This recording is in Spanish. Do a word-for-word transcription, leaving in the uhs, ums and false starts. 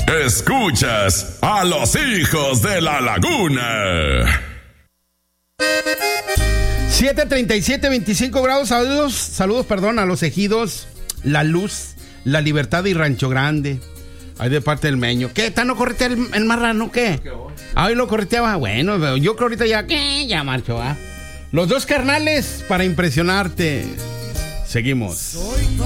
Escuchas a los hijos de la laguna. siete treinta y siete, veinticinco grados. Saludos, saludos, perdón, a los ejidos La Luz, La Libertad y Rancho Grande. Ahí de parte del Meño. ¿Qué? ¿Está no corretea el, el marrano? ¿Qué? Ahí lo correteaba. Bueno, yo creo ahorita ya, ¿qué? Ya marchó, ¿ah? Los dos carnales para impresionarte. Seguimos. Soy